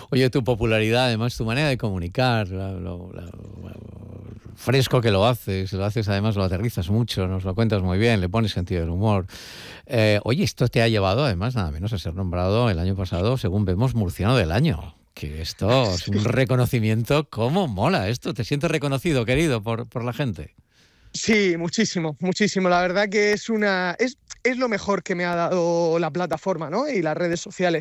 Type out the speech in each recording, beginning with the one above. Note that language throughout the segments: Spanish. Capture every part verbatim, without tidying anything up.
Oye, tu popularidad, además, tu manera de comunicar, la, lo, la, lo fresco que lo haces, lo haces, además lo aterrizas mucho, nos lo cuentas muy bien, le pones sentido del humor. Eh, oye, esto te ha llevado, además, nada menos a ser nombrado el año pasado, según vemos, Murciano del Año. Que esto es un reconocimiento. ¿Cómo mola esto? ¿Te sientes reconocido, querido, por, por la gente? Sí, muchísimo, muchísimo. La verdad que es una es, es lo mejor que me ha dado la plataforma, ¿no? Y las redes sociales.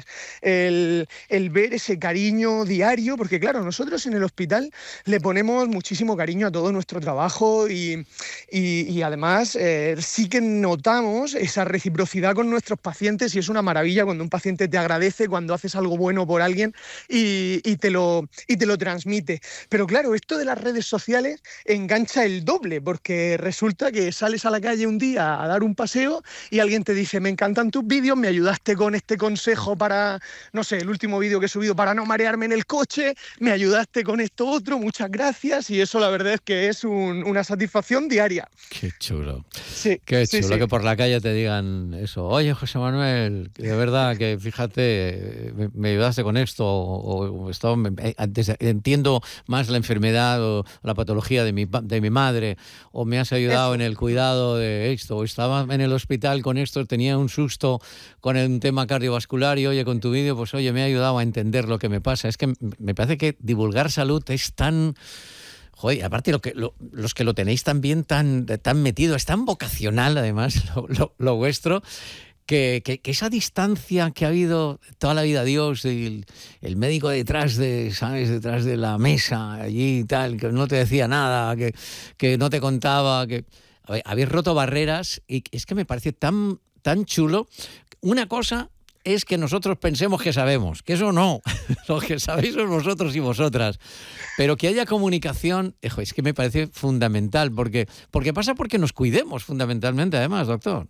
El, el ver ese cariño diario, porque claro, nosotros en el hospital le ponemos muchísimo cariño a todo nuestro trabajo y, y, y además eh, sí que notamos esa reciprocidad con nuestros pacientes y es una maravilla cuando un paciente te agradece, cuando haces algo bueno por alguien y, y, te, lo, y te lo transmite. Pero claro, esto de las redes sociales engancha el doble, porque resulta que sales a la calle un día a dar un paseo y alguien te dice, me encantan tus vídeos, me ayudaste con este consejo para, no sé, el último vídeo que he subido para no marearme en el coche, me ayudaste con esto otro, muchas gracias, y eso la verdad es que es un, una satisfacción diaria. Qué chulo. Sí, Qué sí, chulo sí. que por la calle te digan eso. Oye, José Manuel, de verdad que fíjate, me, me ayudaste con esto, o, o esto, me, antes, entiendo más la enfermedad o la patología de mi, de mi madre, o me has ayudado Eso. en el cuidado de esto, o estaba en el hospital con esto, tenía un susto con el tema cardiovascular y oye, con tu vídeo, pues oye, me ha ayudado a entender lo que me pasa. Es que me parece que divulgar salud es tan... Joder, aparte lo que, lo, los que lo tenéis también tan, tan metido, es tan vocacional además lo, lo, lo vuestro, que, que, que esa distancia que ha habido toda la vida, Dios, el, el médico detrás de, ¿sabes? Detrás de la mesa, allí y tal, que no te decía nada, que, que no te contaba, que habéis roto barreras y es que me parece tan, tan chulo. Una cosa es que nosotros pensemos que sabemos, que eso no, lo que sabéis son vosotros y vosotras, pero que haya comunicación, ejo, es que me parece fundamental, porque, porque pasa porque nos cuidemos fundamentalmente además, doctor.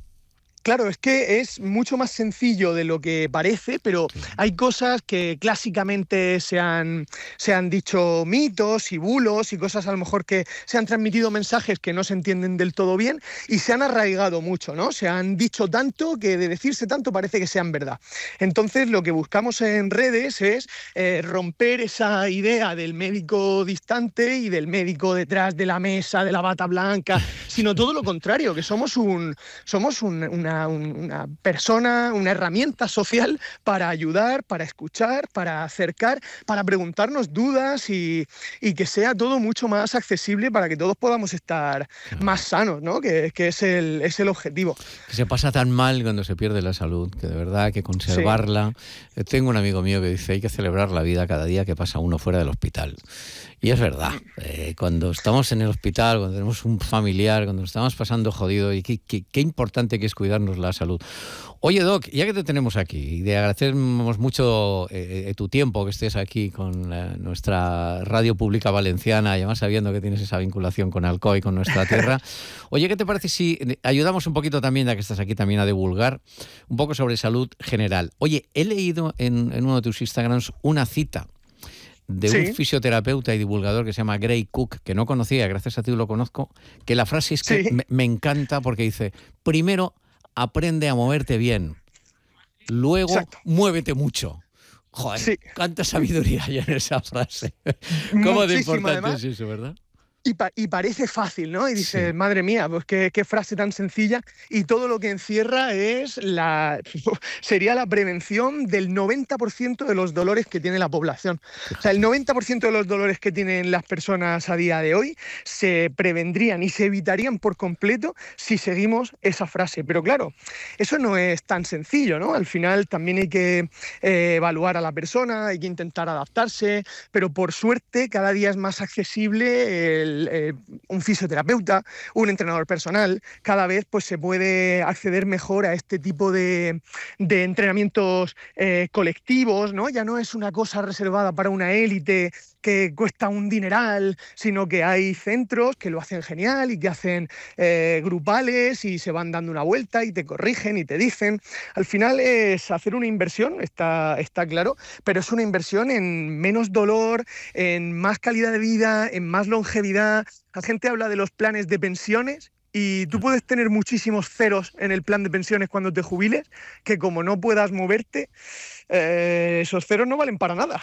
Claro, es que es mucho más sencillo de lo que parece, pero Sí. hay cosas que clásicamente se han, se han dicho mitos y bulos y cosas a lo mejor que se han transmitido mensajes que no se entienden del todo bien y se han arraigado mucho, ¿no? Se han dicho tanto que de decirse tanto parece que sean verdad. Entonces, lo que buscamos en redes es eh, romper esa idea del médico distante y del médico detrás de la mesa, de la bata blanca, sino todo lo contrario, que somos un, somos un, una una persona, una herramienta social para ayudar, para escuchar, para acercar, para preguntarnos dudas y, y que sea todo mucho más accesible para que todos podamos estar Claro. más sanos, ¿no? Que, que es, el, es el objetivo. Que se pasa tan mal cuando se pierde la salud, que de verdad hay que conservarla. Sí. Tengo un amigo mío que dice, hay que celebrar la vida cada día que pasa uno fuera del hospital. Y es verdad, eh, cuando estamos en el hospital, cuando tenemos un familiar, cuando nos estamos pasando jodido, y qué, qué, qué importante que es cuidarnos la salud. Oye, Doc, ya que te tenemos aquí, y te agradecemos mucho eh, tu tiempo que estés aquí con eh, nuestra radio pública valenciana, y además sabiendo que tienes esa vinculación con Alcoy, con nuestra tierra. Oye, ¿qué te parece si ayudamos un poquito también, ya que estás aquí también, a divulgar un poco sobre salud general? Oye, he leído en, en uno de tus Instagrams una cita de sí. un fisioterapeuta y divulgador que se llama Gray Cook, que no conocía, gracias a ti lo conozco, que la frase es que sí. me, me encanta porque dice, primero aprende a moverte bien, luego Exacto. muévete mucho. Joder, sí. cuánta sabiduría hay en esa frase. ¿Cómo de importante además, es eso, verdad? Y, pa y parece fácil, ¿no? Y dices, sí. madre mía, pues qué, qué frase tan sencilla. Y todo lo que encierra es la sería la prevención del noventa por ciento de los dolores que tiene la población. O sea, el noventa por ciento de los dolores que tienen las personas a día de hoy se prevendrían y se evitarían por completo si seguimos esa frase. Pero claro, eso no es tan sencillo, ¿no? Al final también hay que eh, evaluar a la persona, hay que intentar adaptarse, pero por suerte cada día es más accesible el Eh, un fisioterapeuta, un entrenador personal, cada vez pues se puede acceder mejor a este tipo de, de entrenamientos eh, colectivos, ¿no? Ya no es una cosa reservada para una élite que cuesta un dineral, sino que hay centros que lo hacen genial y que hacen eh, grupales y se van dando una vuelta y te corrigen y te dicen. Al final es hacer una inversión, está, está claro, pero es una inversión en menos dolor, en más calidad de vida, en más longevidad. La gente habla de los planes de pensiones y tú puedes tener muchísimos ceros en el plan de pensiones cuando te jubiles, que como no puedas moverte, eh, esos ceros no valen para nada.